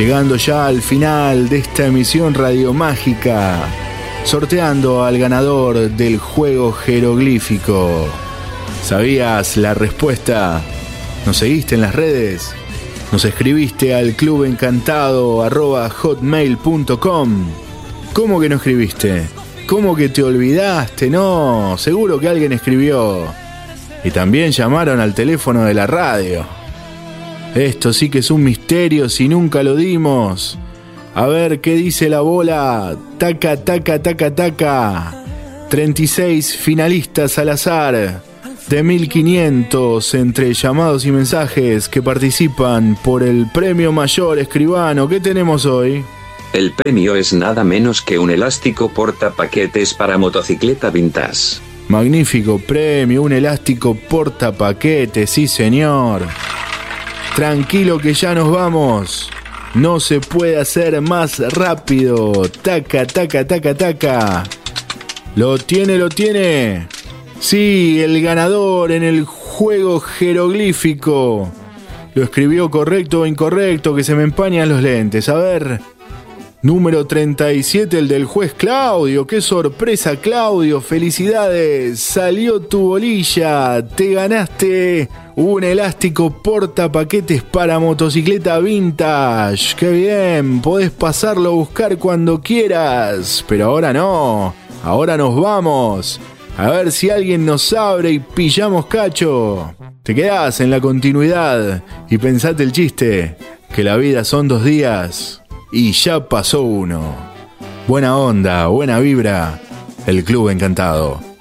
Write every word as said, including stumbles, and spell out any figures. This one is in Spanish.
Llegando ya al final de esta emisión radiomágica, sorteando al ganador del juego jeroglífico. ¿Sabías la respuesta? ¿Nos seguiste en las redes? ¿Nos escribiste al clubencantado arroba hotmail punto com? ¿Cómo que no escribiste? ¿Cómo que te olvidaste? No, seguro que alguien escribió. Y también llamaron al teléfono de la radio. Esto sí que es un misterio si nunca lo dimos. A ver qué dice la bola. Taca, taca, taca, taca. treinta y seis finalistas al azar. De mil quinientos entre llamados y mensajes que participan por el premio mayor escribano. ¿Qué tenemos hoy? El premio es nada menos que un elástico portapaquetes para motocicleta vintage. Magnífico premio, un elástico portapaquetes, sí señor. Tranquilo que ya nos vamos. No se puede hacer más rápido. Taca, taca, taca, taca. Lo tiene, lo tiene. Sí, el ganador en el juego jeroglífico. Lo escribió correcto o incorrecto, que se me empañan los lentes. A ver. Número treinta y siete, el del juez Claudio. ¡Qué sorpresa, Claudio! ¡Felicidades! Salió tu bolilla. Te ganaste un elástico portapaquetes para motocicleta vintage. ¡Qué bien! Podés pasarlo a buscar cuando quieras. Pero ahora no. Ahora nos vamos. A ver si alguien nos abre y pillamos cacho. Te quedás en la continuidad y pensate el chiste, que la vida son dos días y ya pasó uno. Buena onda, buena vibra, el Club Encantado.